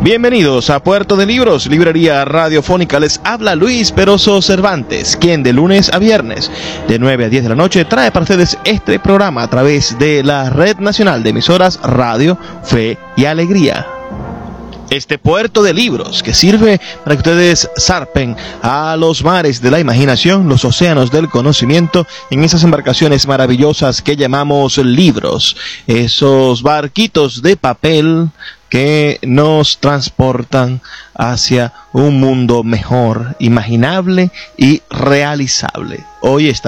Bienvenidos a Puerto de Libros, librería radiofónica. Les habla Luis Peroso Cervantes, quien de lunes a viernes, de 9 a 10 de la noche, trae para ustedes este programa a través de la Red Nacional de Emisoras Radio Fe y Alegría. Este puerto de libros que sirve para que ustedes zarpen a los mares de la imaginación, los océanos del conocimiento, en esas embarcaciones maravillosas que llamamos libros, esos barquitos de papel que nos transportan hacia un mundo mejor, imaginable y realizable. Hoy está